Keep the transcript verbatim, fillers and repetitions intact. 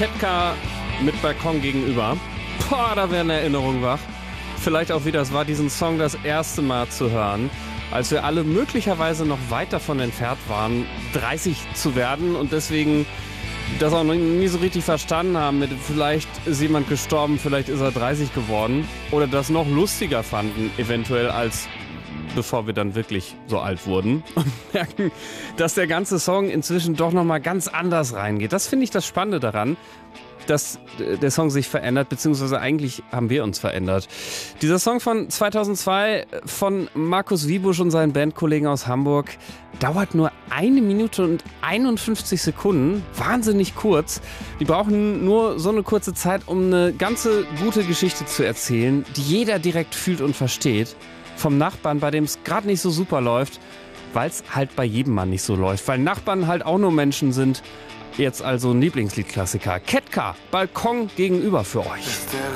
Ketka mit Balkon gegenüber. Boah, da werden Erinnerungen wach. Vielleicht auch wieder, es war diesen Song das erste Mal zu hören, als wir alle möglicherweise noch weit davon entfernt waren, dreißig zu werden und deswegen das auch noch nie so richtig verstanden haben. Mit vielleicht ist jemand gestorben, vielleicht ist er dreißig geworden. Oder das noch lustiger fanden, eventuell, als bevor wir dann wirklich so alt wurden. Und merken, dass der ganze Song inzwischen doch nochmal ganz anders reingeht. Das finde ich das Spannende daran, dass der Song sich verändert, beziehungsweise eigentlich haben wir uns verändert. Dieser Song von zweitausendzwei von Markus Wiebusch und seinen Bandkollegen aus Hamburg dauert nur eine Minute und einundfünfzig Sekunden. Wahnsinnig kurz. Die brauchen nur so eine kurze Zeit, um eine ganze gute Geschichte zu erzählen, die jeder direkt fühlt und versteht. Vom Nachbarn, bei dem es gerade nicht so super läuft, weil es halt bei jedem Mann nicht so läuft. Weil Nachbarn halt auch nur Menschen sind. Jetzt also ein Lieblingsliedklassiker. Ketka, Balkon gegenüber für euch.